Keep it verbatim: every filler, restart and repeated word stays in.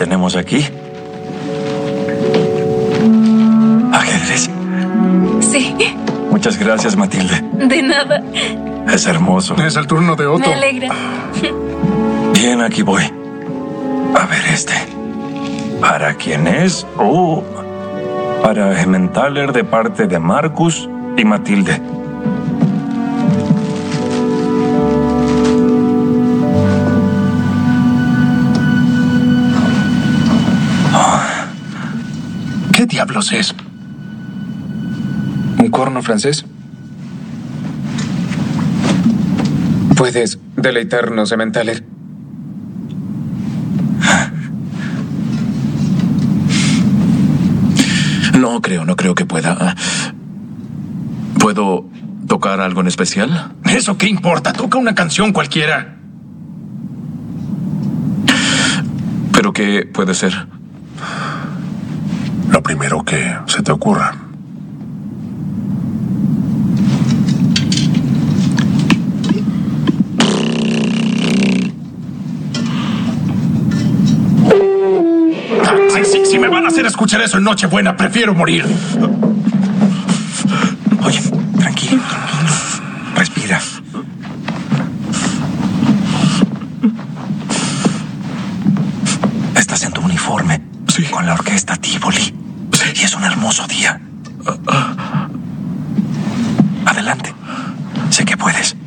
tenemos aquí? ¿Ajedrez? Sí. Muchas gracias, Matilde. De nada. Es hermoso. Es el turno de Otto. Me alegra. Bien, aquí voy. A ver este. ¿Para quién es? Oh, para Emmentaler de parte de Marcus y Matilde. ¿Qué diablos es? ¿Un corno francés? ¿Puedes deleitarnos, Emmentaler? No creo, no creo que pueda. ¿Puedo tocar algo en especial? ¿Eso qué importa? Toca una canción cualquiera. ¿Pero qué puede ser? Lo primero que se te ocurra. Ay, sí, si me van a hacer escuchar eso en Nochebuena, prefiero morir. Oye, tranquilo, tranquilo. Respira. Estás en tu uniforme. Sí. Con la orquesta Tivoli. Sí. Y es un hermoso día. Adelante. Sé que puedes.